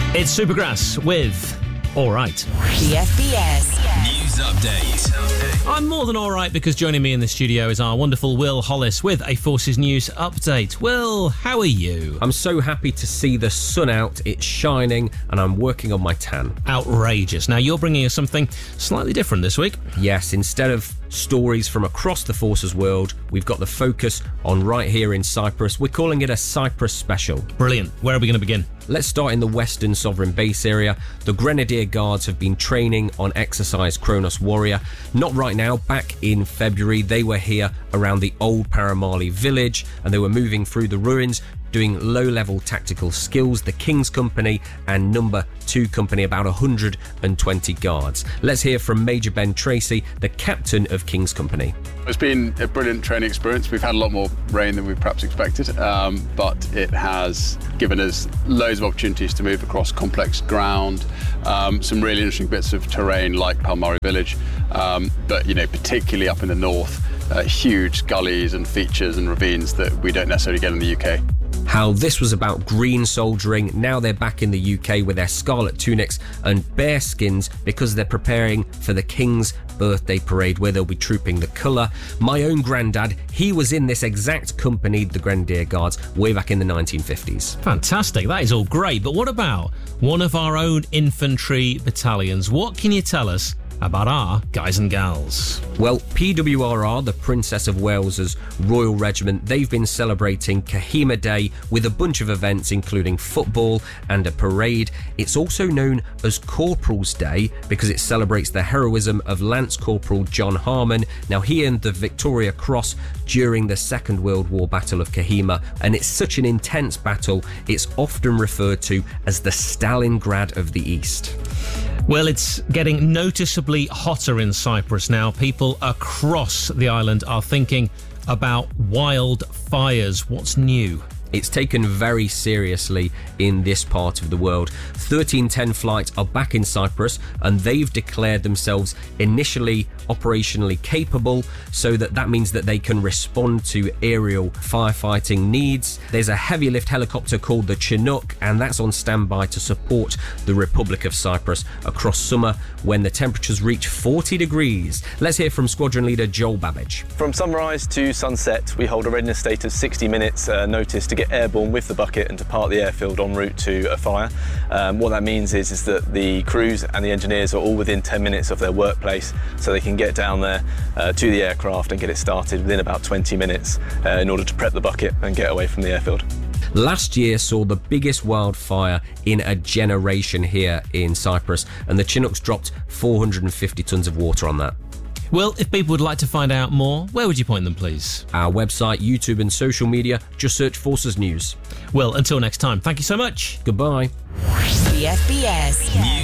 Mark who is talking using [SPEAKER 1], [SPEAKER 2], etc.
[SPEAKER 1] It's Supergrass with All Right.
[SPEAKER 2] The FBS
[SPEAKER 3] News Update.
[SPEAKER 1] I'm more than all right because joining me in the studio is our wonderful Will Hollis with a Forces News update. Will, how are you?
[SPEAKER 4] I'm so happy to see the sun out, it's shining, and I'm working on my tan.
[SPEAKER 1] Outrageous. Now, you're bringing us something slightly different this week.
[SPEAKER 4] Yes, instead of stories from across the Forces world, we've got the focus on right here in Cyprus. We're calling it a Cyprus special.
[SPEAKER 1] Brilliant. Where are we going to begin?
[SPEAKER 4] Let's start in the Western Sovereign Base area. The Grenadier Guards have been training on exercise Kronos Warrior. Not right now, back in February, they were here around the old Paramali village and they were moving through the ruins, doing low-level tactical skills. The King's Company and Number 2 Company, about 120 guards. Let's hear from Major Ben Tracy, the captain of King's Company.
[SPEAKER 5] It's been a brilliant training experience. We've had a lot more rain than we perhaps expected, but it has given us loads of opportunities to move across complex ground, some really interesting bits of terrain like Palmari village, but particularly up in the north, huge gullies and features and ravines that we don't necessarily get in the UK.
[SPEAKER 4] How this was about green soldiering. Now they're back in the UK with their scarlet tunics and bear skins because they're preparing for the King's birthday parade where they'll be trooping the colour. My own granddad, he was in this exact company, the Grenadier Guards, way back in the 1950s.
[SPEAKER 1] Fantastic. That is all great. But what about one of our own infantry battalions? What can you tell us about our guys and gals?
[SPEAKER 4] Well, PWRR, the Princess of Wales's Royal Regiment, they've been celebrating Kahima Day with a bunch of events including football and a parade. It's also known as Corporal's Day because it celebrates the heroism of Lance Corporal John Harmon. Now, he earned the Victoria Cross during the Second World War Battle of Kahima, and it's such an intense battle, it's often referred to as the Stalingrad of the East.
[SPEAKER 1] Well, it's getting noticeably hotter in Cyprus now. People across the island are thinking about wildfires. What's new?
[SPEAKER 4] It's taken very seriously in this part of the world. 1310 flights are back in Cyprus and they've declared themselves initially operationally capable, so that means that they can respond to aerial firefighting needs. There's a heavy lift helicopter called the Chinook and that's on standby to support the Republic of Cyprus across summer when the temperatures reach 40 degrees. Let's hear from Squadron Leader Joel Babbage.
[SPEAKER 6] From sunrise to sunset, we hold a readiness state of 60 minutes notice to get airborne with the bucket and to park the airfield en route to a fire. What that means is that the crews and the engineers are all within 10 minutes of their workplace, so they can get down there to the aircraft and get it started within about 20 minutes in order to prep the bucket and get away from the airfield.
[SPEAKER 4] Last year saw the biggest wildfire in a generation here in Cyprus, and the Chinooks dropped 450 tonnes of water on that.
[SPEAKER 1] Well, if people would like to find out more, where would you point them, please?
[SPEAKER 4] Our website, YouTube and social media, just search Forces News.
[SPEAKER 1] Well, until next time, thank you so much.
[SPEAKER 4] Goodbye.
[SPEAKER 2] The FBS